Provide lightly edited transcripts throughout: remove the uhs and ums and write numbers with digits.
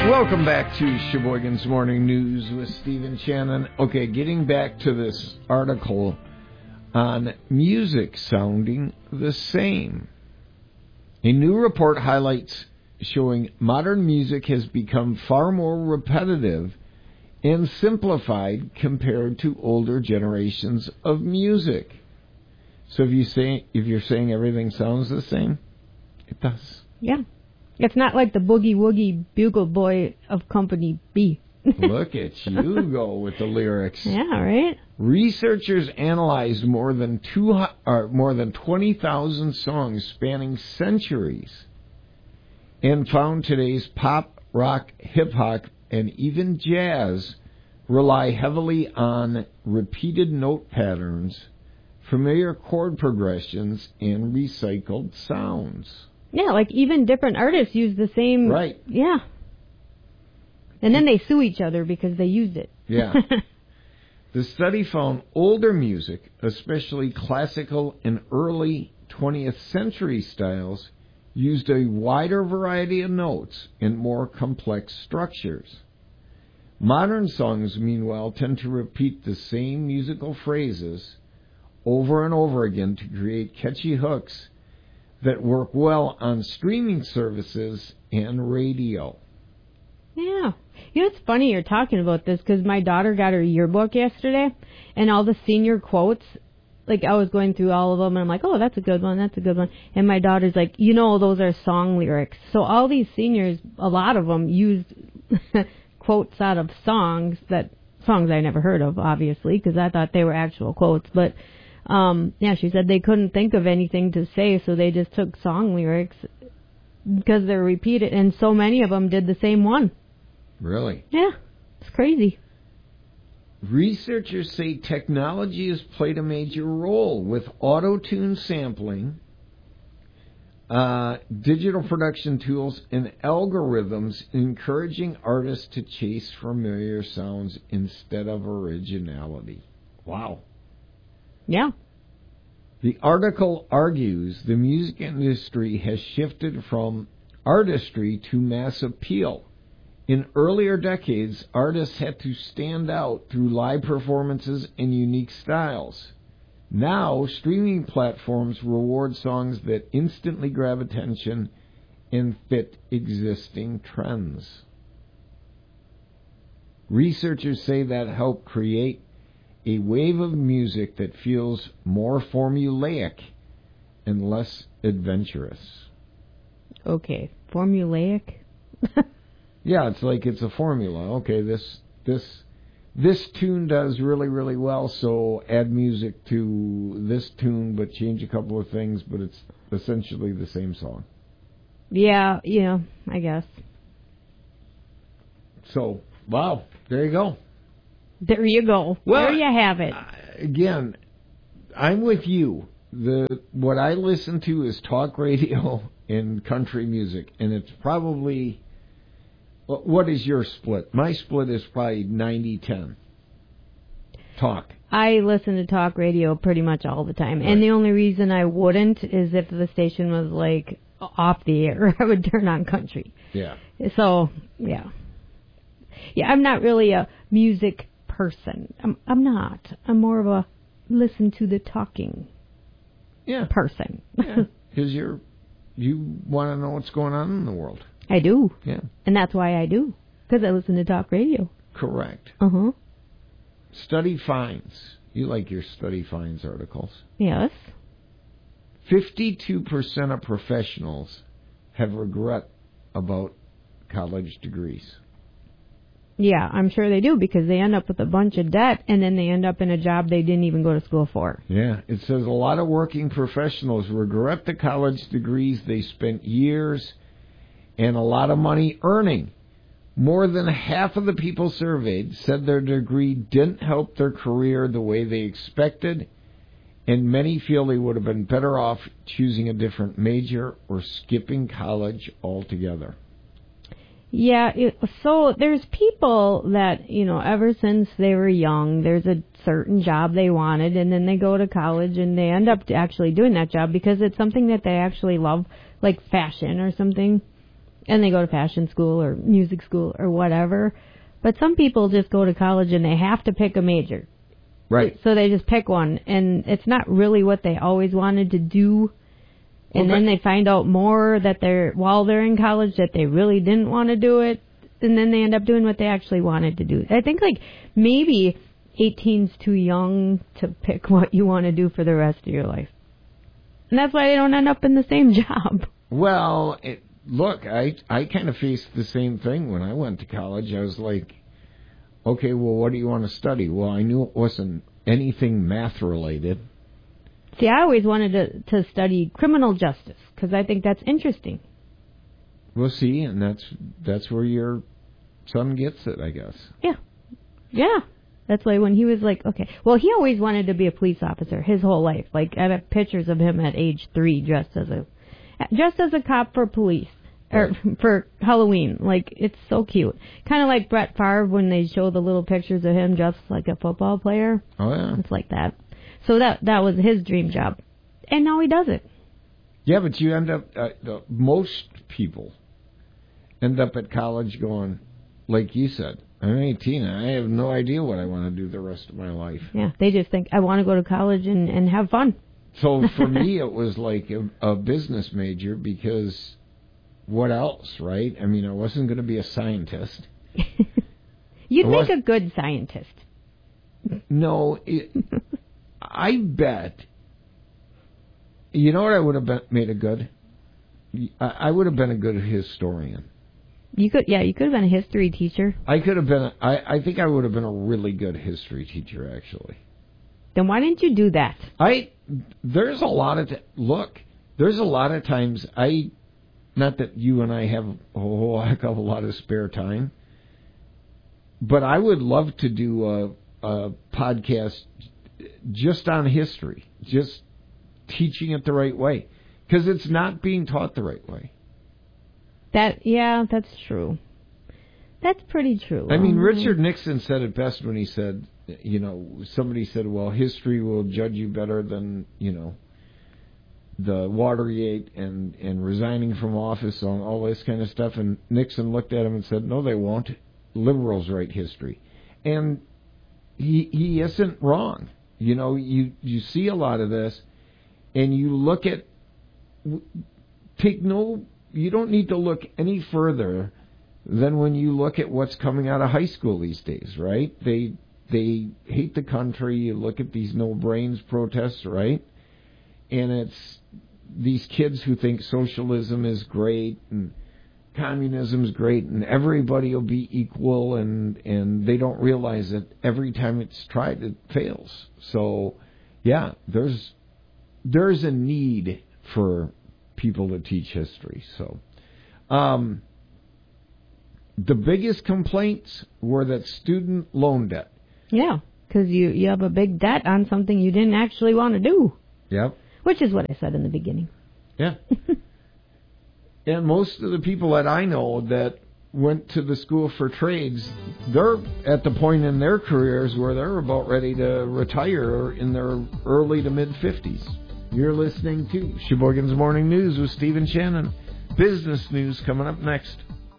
Welcome back to Sheboygan's Morning News with Stephen Shannon. Okay, getting back to this article on music sounding the same. A new report highlights showing modern music has become far more repetitive and simplified compared to older generations of music. So if you're saying everything sounds the same, it does. Yeah. It's not like the Boogie Woogie Bugle Boy of Company B. Look at you go with the lyrics. Yeah, right? Researchers analyzed more than 20,000 songs spanning centuries and found today's pop, rock, hip-hop, and even jazz rely heavily on repeated note patterns, familiar chord progressions, and recycled sounds. Yeah, like even different artists use the same... Right. Yeah. And then they sue each other because they used it. Yeah. The study found older music, especially classical and early 20th century styles, used a wider variety of notes and more complex structures. Modern songs, meanwhile, tend to repeat the same musical phrases over and over again to create catchy hooks that work well on streaming services and radio. Yeah. You know, it's funny you're talking about this because my daughter got her yearbook yesterday, and all the senior quotes, like I was going through all of them, and I'm like, oh, that's a good one, that's a good one. And my daughter's like, you know, those are song lyrics. So all these seniors, a lot of them used quotes out of songs I never heard of, obviously, because I thought they were actual quotes. But, yeah, she said they couldn't think of anything to say, so they just took song lyrics because they're repeated, and so many of them did the same one. Really? Yeah, it's crazy. Researchers say technology has played a major role with auto-tune sampling, digital production tools, and algorithms encouraging artists to chase familiar sounds instead of originality. Wow. Yeah. The article argues the music industry has shifted from artistry to mass appeal. In earlier decades, artists had to stand out through live performances and unique styles. Now, streaming platforms reward songs that instantly grab attention and fit existing trends. Researchers say that helped create a wave of music that feels more formulaic and less adventurous. Okay, formulaic? Yeah, it's like it's a formula. Okay, this tune does really, really well, so add music to this tune, but change a couple of things, but it's essentially the same song. Yeah, I guess. So, wow, there you go. There you go. Well, there you have it. Again, I'm with you. What I listen to is talk radio and country music, and it's probably... What is your split? My split is probably 90-10. Talk. I listen to talk radio pretty much all the time. Right. And the only reason I wouldn't is if the station was, like, off the air. I would turn on country. Yeah. So, yeah. Yeah, I'm not really a music person. I'm not. I'm more of a listen to the talking person. Yeah. Because you want to know what's going on in the world. I do. Yeah. And that's why I do. Because I listen to talk radio. Correct. Uh-huh. Study finds. You like your study finds articles. Yes. 52% of professionals have regret about college degrees. Yeah, I'm sure they do because they end up with a bunch of debt and then they end up in a job they didn't even go to school for. Yeah, it says a lot of working professionals regret the college degrees they spent years and a lot of money earning. More than half of the people surveyed said their degree didn't help their career the way they expected, and many feel they would have been better off choosing a different major or skipping college altogether. Yeah, so there's people that, ever since they were young, there's a certain job they wanted, and then they go to college and they end up actually doing that job because it's something that they actually love, like fashion or something. and they go to fashion school or music school or whatever. But some people just go to college and they have to pick a major. Right. So they just pick one, and it's not really what they always wanted to do. And then they find out more that while they're in college that they really didn't want to do it, and then they end up doing what they actually wanted to do. I think maybe 18's too young to pick what you want to do for the rest of your life. And that's why they don't end up in the same job. Well, look, I kind of faced the same thing when I went to college. I was like, okay, well, what do you want to study? Well, I knew it wasn't anything math-related. See, I always wanted to study criminal justice because I think that's interesting. Well, see, and that's where your son gets it, I guess. Yeah. That's why when he was like, okay. Well, he always wanted to be a police officer his whole life. Like, I have pictures of him at age 3 dressed as a cop for police. Or for Halloween. Like, it's so cute. Kind of like Brett Favre when they show the little pictures of him dressed like a football player. Oh, yeah. It's like that. So that was his dream job. And now he does it. Yeah, but you end up, most people end up at college going, like you said, I'm 18 and I have no idea what I want to do the rest of my life. Yeah, they just think, I want to go to college and have fun. So for me, it was like a business major because what else, right? I mean, I wasn't going to be a scientist. You'd make a good scientist. No, I bet. You know what I would have made a good? I would have been a good historian. You could have been a history teacher. I could have been. I think I would have been a really good history teacher, actually. Then why didn't you do that? There's a lot of times not that you and I have a whole heck of a lot of spare time, but I would love to do a podcast just on history, just teaching it the right way, because it's not being taught the right way. That's true. That's pretty true. I mean, Richard Nixon said it best when he said, somebody said, well, history will judge you better than, the Watergate and resigning from office on all this kind of stuff. And Nixon looked at him and said, no, they won't. Liberals write history. And he isn't wrong. You see a lot of this, and you look at, you don't need to look any further than when you look at what's coming out of high school these days, right? They hate the country. You look at these no brains protests, right? And it's these kids who think socialism is great and communism is great and everybody will be equal, and they don't realize that every time it's tried, it fails. So, yeah, there's a need for people to teach history. So, the biggest complaints were that student loan debt. Yeah, because you have a big debt on something you didn't actually want to do. Yep. Which is what I said in the beginning. Yeah. And most of the people that I know that went to the school for trades, they're at the point in their careers where they're about ready to retire in their early to mid-50s. You're listening to Sheboygan's Morning News with Stephen Shannon. Business news coming up next.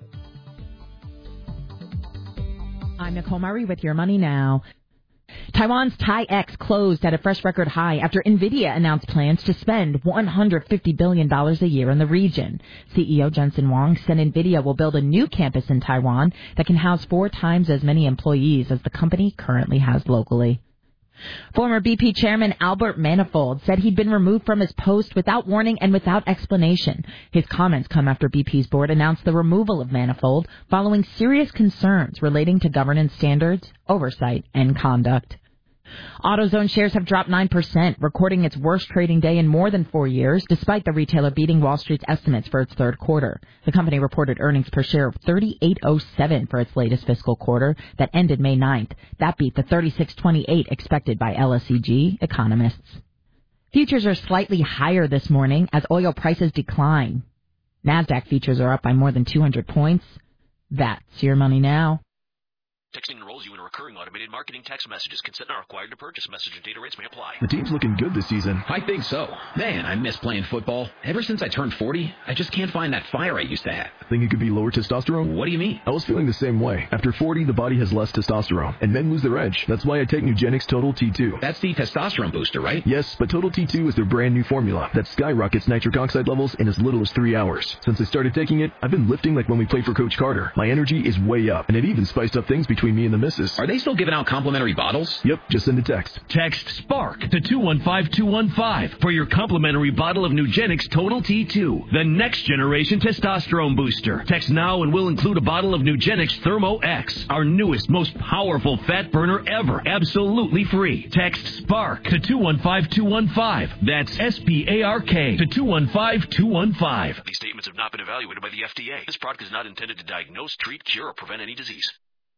I'm Nicole Murray with Your Money Now. Taiwan's TAIEX closed at a fresh record high after NVIDIA announced plans to spend $150 billion a year in the region. CEO Jensen Huang said NVIDIA will build a new campus in Taiwan that can house 4 times as many employees as the company currently has locally. Former BP chairman Albert Manifold said he'd been removed from his post without warning and without explanation. His comments come after BP's board announced the removal of Manifold following serious concerns relating to governance standards, oversight, and conduct. AutoZone shares have dropped 9%, recording its worst trading day in more than 4 years, despite the retailer beating Wall Street's estimates for its third quarter. The company reported earnings per share of $38.07 for its latest fiscal quarter that ended May 9th. That beat the $36.28 expected by LSEG economists. Futures are slightly higher this morning as oil prices decline. NASDAQ futures are up by more than 200 points. That's Your Money Now. Texting enrolls you in a recurring recurring automated marketing text messages. Consent not required to purchase. Message and data rates may apply. The team's looking good this season. I think so. Man, I miss playing football. Ever since I turned 40, I just can't find that fire I used to have. Think it could be lower testosterone? What do you mean? I was feeling the same way. After 40, the body has less testosterone, and men lose their edge. That's why I take Nugenix Total T2. That's the testosterone booster, right? Yes, but Total T2 is their brand new formula that skyrockets nitric oxide levels in as little as 3 hours. Since I started taking it, I've been lifting like when we played for Coach Carter. My energy is way up, and it even spiced up things between me and the missus. Are they still giving out complimentary bottles? Yep, just send a text. Text SPARK to 215-215 for your complimentary bottle of Nugenix Total T2, the next generation testosterone booster. Text now and we'll include a bottle of Nugenix Thermo X, our newest, most powerful fat burner ever, absolutely free. Text SPARK to 215-215. That's SPARK to 215-215. These statements have not been evaluated by the FDA. This product is not intended to diagnose, treat, cure, or prevent any disease.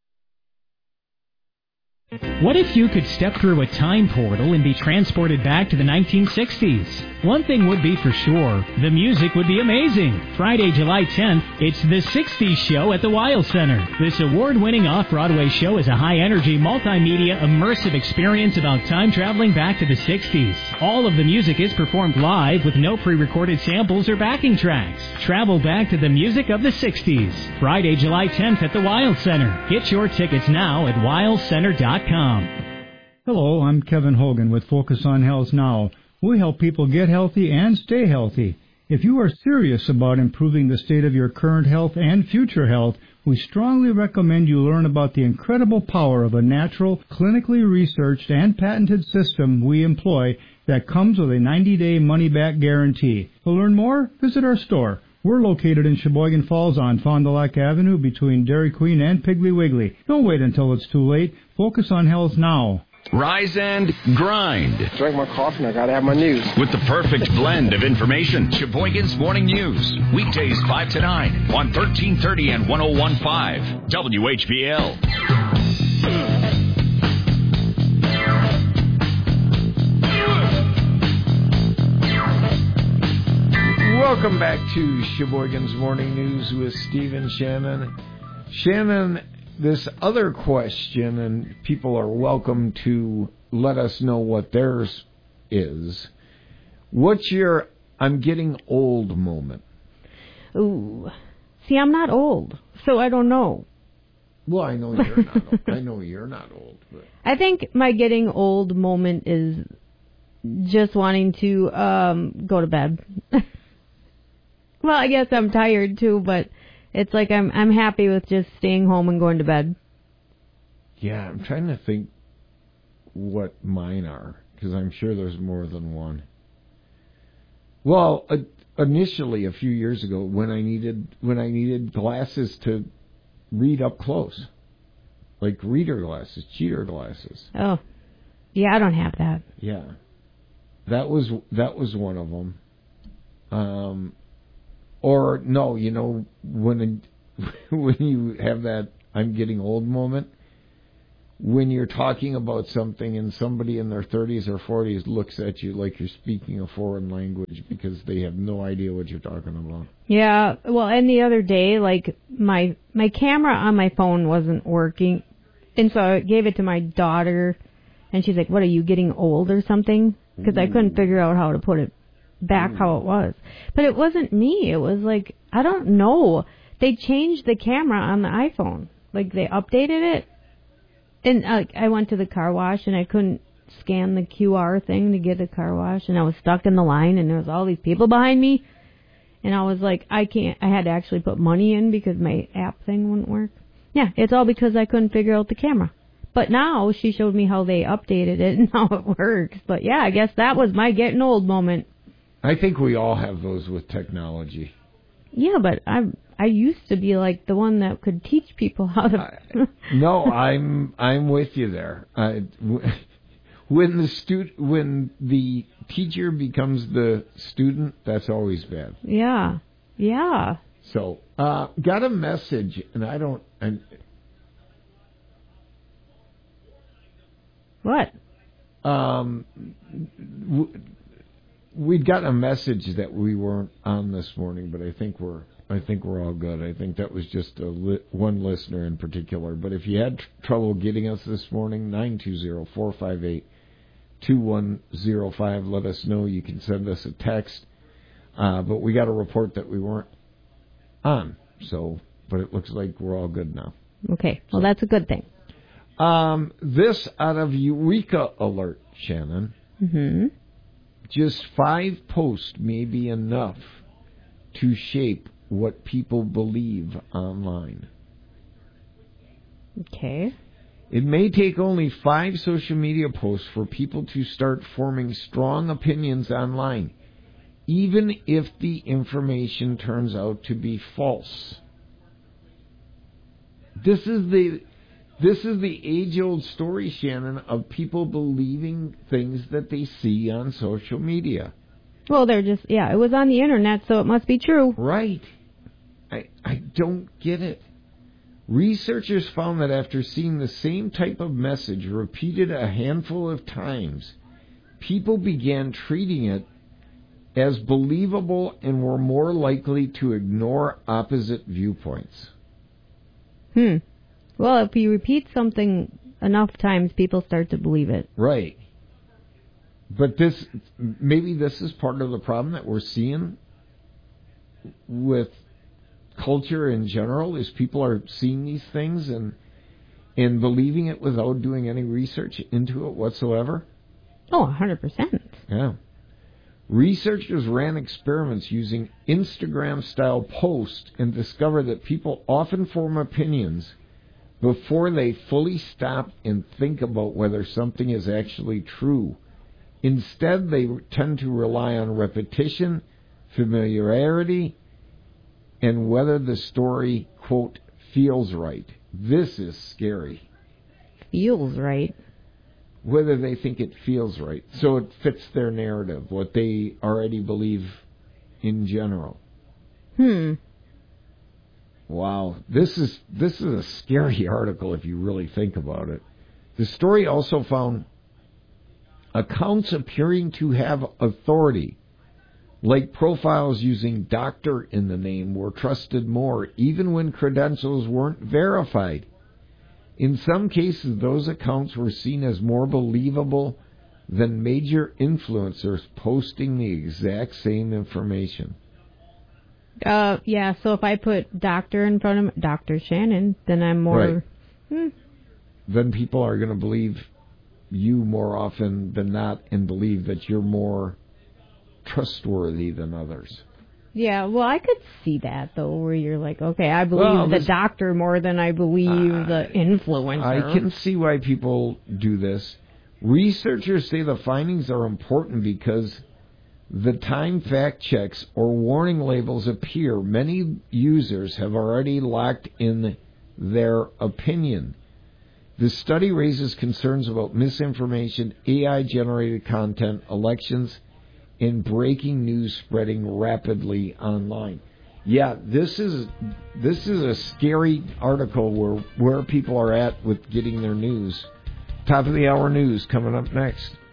What if you could step through a time portal and be transported back to the 1960s? One thing would be for sure, the music would be amazing. Friday, July 10th, it's the 60s show at the Weil Center. This award-winning off-Broadway show is a high-energy, multimedia, immersive experience about time traveling back to the 60s. All of the music is performed live with no pre-recorded samples or backing tracks. Travel back to the music of the 60s. Friday, July 10th at the Weil Center. Get your tickets now at weilcenter.com. Hello, I'm Kevin Hogan with Focus on Health Now. We help people get healthy and stay healthy. If you are serious about improving the state of your current health and future health, we strongly recommend you learn about the incredible power of a natural, clinically researched and patented system we employ that comes with a 90-day money-back guarantee. To learn more, visit our store. We're located in Sheboygan Falls on Fond du Lac Avenue between Dairy Queen and Piggly Wiggly. Don't wait until it's too late. Focus on health now. Rise and grind. Drink my coffee and I gotta have my news. With the perfect blend of information. Sheboygan's Morning News. Weekdays 5 to 9 on 1330 and 101.5 WHBL. Welcome back to Sheboygan's Morning News with Steve and Shannon. Shannon, this other question, and people are welcome to let us know what theirs is. What's your I'm getting old moment? Ooh. See, I'm not old, so I don't know. Well, I know you're not old. I know you're not old. But I think my getting old moment is just wanting to go to bed. Well, I guess I'm tired too, but it's like I'm happy with just staying home and going to bed. Yeah, I'm trying to think what mine are, because I'm sure there's more than one. Well, initially a few years ago, when I needed glasses to read up close, like reader glasses, cheater glasses. Oh, yeah, I don't have that. Yeah, that was one of them. Or no, you know, when you have that I'm getting old moment, when you're talking about something and somebody in their 30s or 40s looks at you like you're speaking a foreign language because they have no idea what you're talking about. Yeah, well, and the other day, like, my camera on my phone wasn't working, and so I gave it to my daughter, and she's like, what, are you getting old or something? Because I couldn't figure out how to put it back how it was. But it wasn't me. It was like, I don't know. They changed the camera on the iPhone. Like, they updated it. And I went to the car wash, and I couldn't scan the QR thing to get a car wash, and I was stuck in the line, and there was all these people behind me. And I was like, I had to actually put money in because my app thing wouldn't work. Yeah, it's all because I couldn't figure out the camera. But now she showed me how they updated it and how it works. But yeah, I guess that was my getting old moment. I think we all have those with technology. Yeah, but I used to be like the one that could teach people how to. No, I'm with you there. When the teacher becomes the student, that's always bad. Yeah. So, got a message, and I don't. What? We'd gotten a message that we weren't on this morning, but I think we're I think we're all good. I think that was just one listener in particular. But if you had trouble getting us this morning, 920-458-2105, let us know. You can send us a text. But we got a report that we weren't on. But it looks like we're all good now. Okay. Well, that's a good thing. This out of Eureka Alert, Shannon. Mm-hmm. Just 5 posts may be enough to shape what people believe online. Okay. It may take only 5 social media posts for people to start forming strong opinions online, even if the information turns out to be false. This is the age-old story, Shannon, of people believing things that they see on social media. Well, it was on the internet, so it must be true. Right. I don't get it. Researchers found that after seeing the same type of message repeated a handful of times, people began treating it as believable and were more likely to ignore opposite viewpoints. Well, if you repeat something enough times, people start to believe it. Right. But maybe this is part of the problem that we're seeing with culture in general, is people are seeing these things and believing it without doing any research into it whatsoever. Oh, 100%. Yeah. Researchers ran experiments using Instagram-style posts and discovered that people often form opinions before they fully stop and think about whether something is actually true. Instead, they tend to rely on repetition, familiarity, and whether the story, quote, feels right. This is scary. Feels right. Whether they think it feels right. So it fits their narrative, what they already believe in general. Wow. This is a scary article if you really think about it. The story also found accounts appearing to have authority, like profiles using doctor in the name, were trusted more, even when credentials weren't verified. In some cases, those accounts were seen as more believable than major influencers posting the exact same information. Yeah, so if I put doctor in front of Dr. Shannon, then I'm more... Right. Then people are going to believe you more often than not and believe that you're more trustworthy than others. Yeah, well, I could see that, though, where you're like, okay, I believe the doctor more than I believe the influencer. I can see why people do this. Researchers say the findings are important because the time fact checks or warning labels appear, many users have already locked in their opinion. The study raises concerns about misinformation, AI-generated content, elections, and breaking news spreading rapidly online. Yeah, this is a scary article where people are at with getting their news. Top of the hour news coming up next.